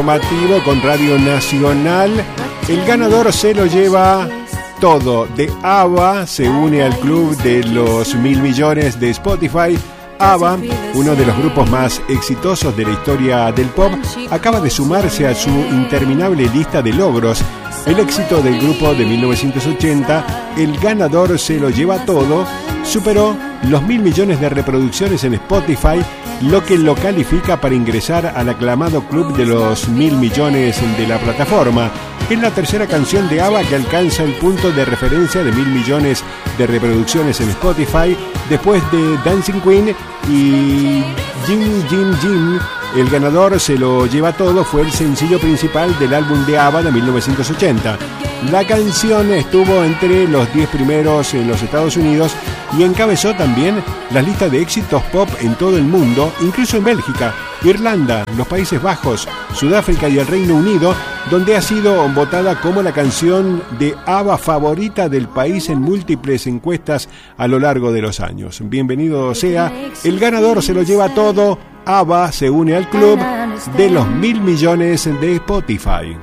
Informativo con Radio Nacional. El ganador se lo lleva todo. De ABBA se une al club de los 1.000 millones de Spotify. ABBA, uno de los grupos más exitosos de la historia del pop, acaba de sumarse a su interminable lista de logros. El éxito del grupo de 1980, El ganador se lo lleva todo, superó los 1.000 millones de reproducciones en Spotify, lo que lo califica para ingresar al aclamado club de los 1.000 millones de la plataforma. Es la tercera canción de ABBA que alcanza el punto de referencia de 1.000 millones de reproducciones en Spotify, después de Dancing Queen y Jim Jim Jim. El ganador se lo lleva todo fue el sencillo principal del álbum de ABBA de 1980. La canción estuvo entre los 10 primeros en los Estados Unidos y encabezó también las listas de éxitos pop en todo el mundo, incluso en Bélgica, Irlanda, los Países Bajos, Sudáfrica y el Reino Unido, donde ha sido votada como la canción de ABBA favorita del país en múltiples encuestas a lo largo de los años. Bienvenido sea, el ganador se lo lleva todo. ABBA se une al club de los 1.000 millones de Spotify.